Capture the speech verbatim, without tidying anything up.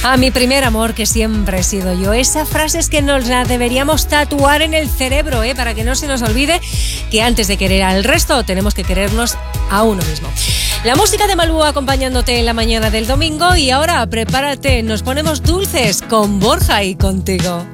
A mi primer amor, que siempre he sido yo. Esa frase es que nos la deberíamos tatuar en el cerebro, ¿eh? Para que no se nos olvide que antes de querer al resto tenemos que querernos a uno mismo. La música de Malú acompañándote en la mañana del domingo, y ahora prepárate, nos ponemos dulces con Borja y contigo.